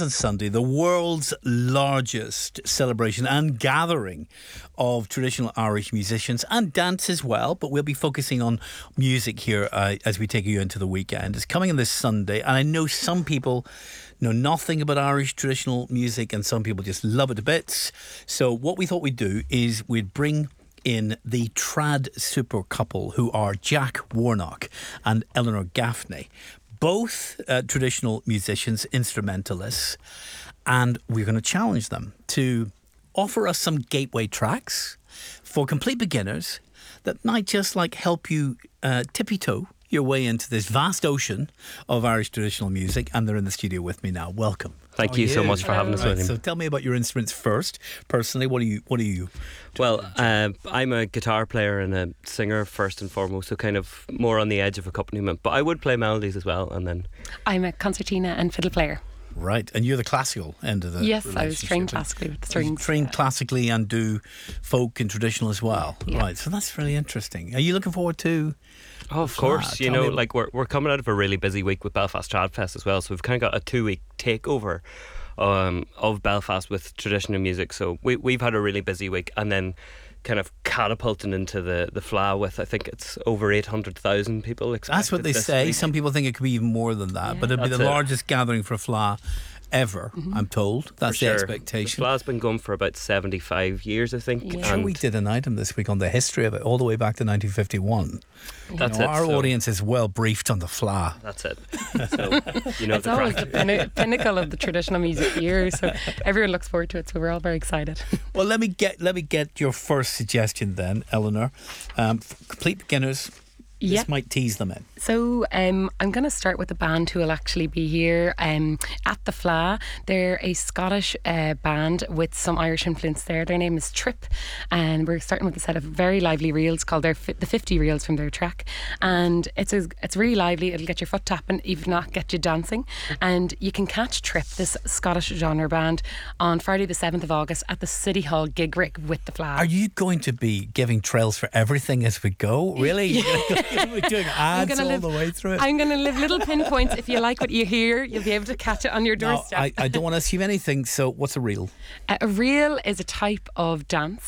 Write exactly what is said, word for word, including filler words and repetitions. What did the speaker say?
begins on Sunday, the world's largest celebration and gathering of traditional Irish musicians and dance as well. But we'll be focusing on music here uh, as we take you into the weekend. It's coming on this Sunday, and I know some people know nothing about Irish traditional music and some people just love it to bits. So what we thought we'd do is we'd bring in the trad super couple who are Jack Warnock and Eleanor Gaffney, both uh, traditional musicians, instrumentalists, and we're going to challenge them to offer us some gateway tracks for complete beginners that might just like help you uh, tippy-toe your way into this vast ocean of Irish traditional music. And they're in the studio with me now. Welcome. Thank you so much for having us, Right, William. so tell me about your instruments first. Personally, what are you? What are you? Well, uh, I'm a guitar player and a singer first and foremost, so kind of more on the edge of accompaniment. But I would play melodies as well, and then I'm a concertina and fiddle player. Right, and you're the classical end of the Yes, I was trained relationship. classically with You strings. trained yeah. classically and do folk and traditional as well. Yeah. Right, so that's really interesting. Are you looking forward to? oh, of Ah, course, you tell know, me- like we're we're coming out of a really busy week with Belfast Trad Fest as well, so we've kind of got a two week takeover um, of Belfast with traditional music. So we we've had a really busy week, and then kind of catapulting into the the F L A with I think it's over eight hundred thousand people. That's what expected they this say. week. Some people think it could be even more than that, Yeah. but it'll be That's the it. largest gathering for a F L A ever. I'm told that's For the sure. expectation. The F L A's been going for about seventy-five years, I think. Yeah. Sure, and we did an item this week on the history of it, all the way back to nineteen fifty-one. That's You know, it. our so audience is well briefed on the F L A. That's it. So you know It's the always crack. the pin- pinnacle of the traditional music year, so everyone looks forward to it. So we're all very excited. Well, let me get let me get your first suggestion then, Eleanor. Um, for complete beginners, Yeah. this might tease them in. So um, I'm going to start with the band who will actually be here um, at the F L A. They're a Scottish uh, band with some Irish influence there. Their name is Trip, and we're starting with a set of very lively reels called their fi- the fifty reels from their track. And it's a, it's really lively. It'll get your foot tapping, if not get you dancing. And you can catch Trip, this Scottish genre band, on Friday the seventh of August at the City Hall gig rig with the F L A. Are you going to be giving trails for everything as we go? Really? We're doing ads gonna all live- the way through it. I'm going to leave little pinpoints. If you like what you hear, you'll be able to catch it on your No, doorstep. I, I don't want to assume anything. So, what's a reel? Uh, a reel is a type of dance.